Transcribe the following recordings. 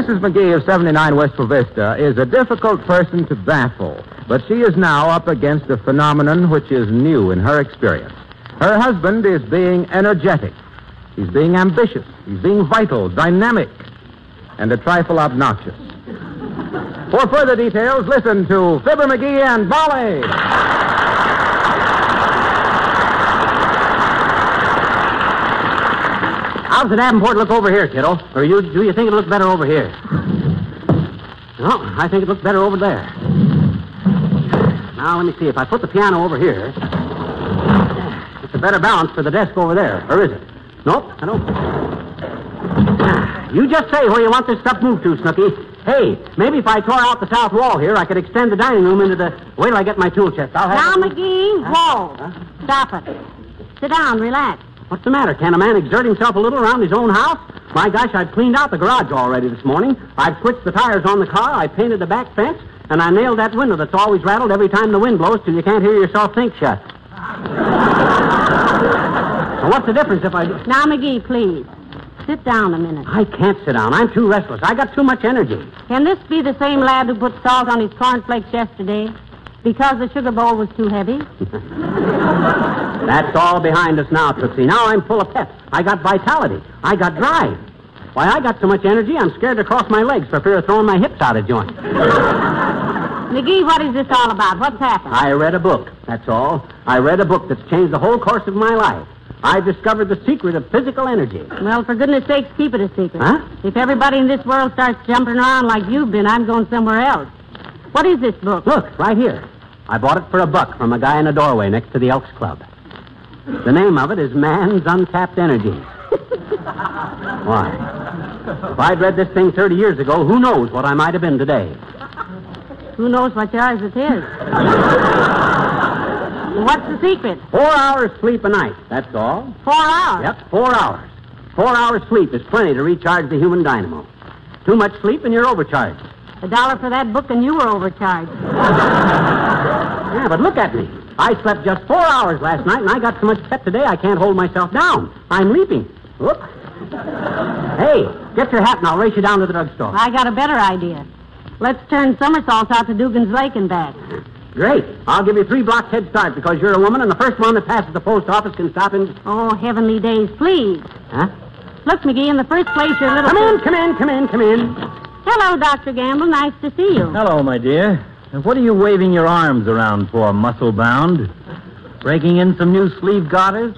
Mrs. McGee of 79 Westfall Vista is a difficult person to baffle, but she is now up against a phenomenon which is new in her experience. Her husband is being energetic. He's being ambitious. He's being vital, dynamic, and a trifle obnoxious. For further details, listen to Fibber McGee and Molly. How's the Davenport look over here, kiddo? Or do you think it looks better over here? No, I think it looks better over there. Now, let me see. If I put the piano over here, it's a better balance for the desk over there. Or is it? Nope, I don't. You just say where you want this stuff moved to, Snooky. Hey, maybe if I tore out the south wall here, I could extend the dining room into the... Wait till I get my tool chest. I'll have... Now, McGee, whoa. Stop it. Sit down, relax. What's the matter? Can a man exert himself a little around his own house? My gosh, I've cleaned out the garage already this morning. I've switched the tires on the car. I painted the back fence. And I nailed that window that's always rattled every time the wind blows till you can't hear yourself think shut. So what's the difference if I... Now, McGee, please. Sit down a minute. I can't sit down. I'm too restless. I got too much energy. Can this be the same lad who put salt on his cornflakes yesterday? Because the sugar bowl was too heavy? That's all behind us now, Tootsie. Now I'm full of pep. I got vitality. I got drive. Why, I got so much energy, I'm scared to cross my legs for fear of throwing my hips out of joint. McGee, what is this all about? What's happened? I read a book, that's all. I read a book that's changed the whole course of my life. I've discovered the secret of physical energy. Well, for goodness sakes, keep it a secret. Huh? If everybody in this world starts jumping around like you've been, I'm going somewhere else. What is this book? Look, right here. I bought it for $1 from a guy in a doorway next to the Elks Club. The name of it is Man's Untapped Energy. Why? If I'd read this thing 30 years ago, who knows what I might have been today? Who knows what yours it is? What's the secret? 4 hours sleep a night, that's all. 4 hours? Yep, 4 hours. 4 hours sleep is plenty to recharge the human dynamo. Too much sleep and you're overcharged. $1 for that book and you were overcharged. Yeah, but look at me. I slept just 4 hours last night, and I got so much pep today I can't hold myself down. I'm leaping. Whoop. Hey, get your hat and I'll race you down to the drugstore. I got a better idea. Let's turn somersaults out to Dugan's Lake and back. Great. I'll give you 3 blocks head start because you're a woman, and the first one that passes the post office can stop in... Oh, heavenly days, please. Huh? Look, McGee, in the first place, your little... Come in. Hello, Dr. Gamble. Nice to see you. Hello, my dear. And what are you waving your arms around for, muscle-bound? Breaking in some new sleeve garters?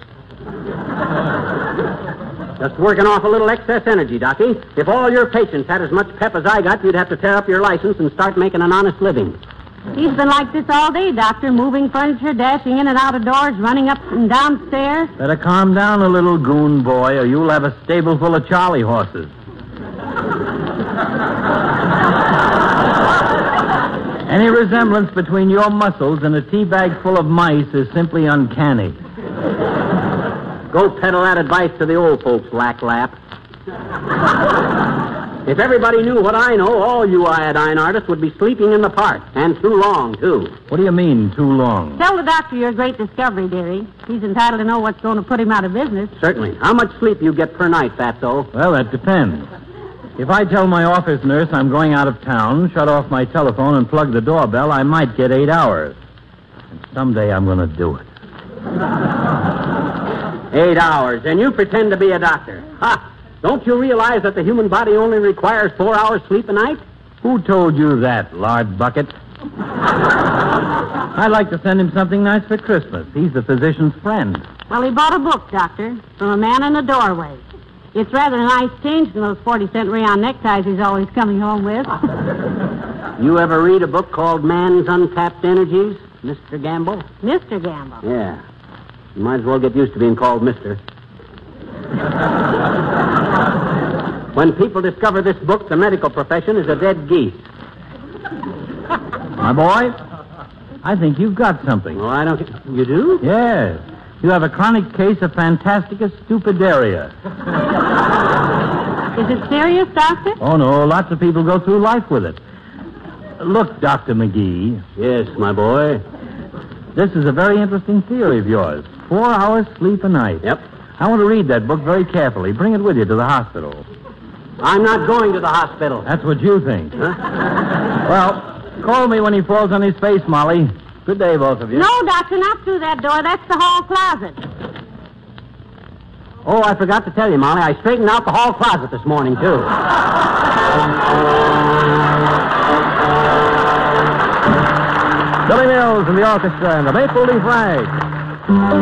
Just working off a little excess energy, Docky. If all your patients had as much pep as I got, you'd have to tear up your license and start making an honest living. He's been like this all day, Doctor, moving furniture, dashing in and out of doors, running up and down stairs. Better calm down a little, goon boy, or you'll have a stable full of Charlie horses. Any resemblance between your muscles and a tea bag full of mice is simply uncanny. Go peddle that advice to the old folks, lap. If everybody knew what I know, all you iodine artists would be sleeping in the park. And too long, too. What do you mean, too long? Tell the doctor your great discovery, dearie. He's entitled to know what's going to put him out of business. Certainly. How much sleep you get per night, Fatso? Well, that depends. If I tell my office nurse I'm going out of town, shut off my telephone, and plug the doorbell, I might get 8 hours. And someday I'm going to do it. 8 hours, and you pretend to be a doctor. Ha! Don't you realize that the human body only requires 4 hours sleep a night? Who told you that, lard bucket? I'd like to send him something nice for Christmas. He's the physician's friend. Well, he bought a book, Doctor, from a man in a doorway. It's rather a nice change from those 40-cent rayon neckties he's always coming home with. You ever read a book called Man's Untapped Energies, Mr. Gamble? Mr. Gamble? Yeah. You might as well get used to being called Mr. When people discover this book, the medical profession is a dead geese. My boy, I think you've got something. Oh, I don't... You do? Yes. You have a chronic case of Fantastica stupidaria. Is it serious, Doctor? Oh, no. Lots of people go through life with it. Look, Dr. McGee. Yes, my boy. This is a very interesting theory of yours. 4 hours sleep a night. Yep. I want to read that book very carefully. Bring it with you to the hospital. I'm not going to the hospital. That's what you think. Huh? Well, call me when he falls on his face, Molly. Good day, both of you. No, Doctor, not through that door. That's the hall closet. Oh, I forgot to tell you, Molly. I straightened out the hall closet this morning, too. Billy Mills and the orchestra and the Maple Leaf Rag.